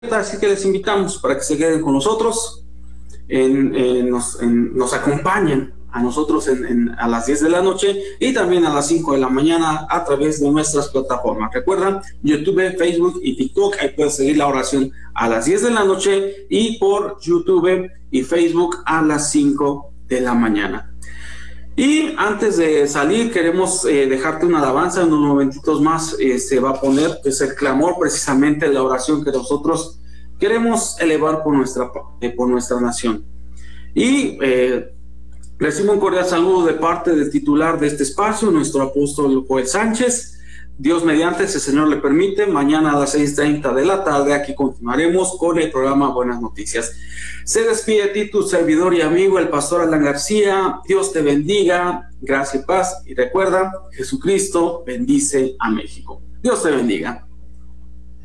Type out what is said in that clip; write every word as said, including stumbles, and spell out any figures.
Así que les invitamos para que se queden con nosotros, en, en, nos, en, nos acompañen a nosotros en, en, a las diez de la noche y también a las cinco de la mañana a través de nuestras plataformas. Recuerdan, YouTube, Facebook y TikTok, ahí puedes seguir la oración a las diez de la noche y por YouTube y Facebook a las cinco de la mañana. Y antes de salir queremos eh, dejarte una alabanza, en unos momentitos más eh, se va a poner, que es el clamor, precisamente la oración que nosotros queremos elevar por nuestra, eh, por nuestra nación. Y eh, recibo un cordial saludo de parte del titular de este espacio, nuestro apóstol Joel Sánchez. Dios mediante, si el Señor le permite, mañana a las seis treinta de la tarde aquí continuaremos con el programa Buenas Noticias. Se despide de ti tu servidor y amigo, el pastor Alan García. Dios te bendiga, gracia y paz. Y recuerda, Jesucristo bendice a México. Dios te bendiga.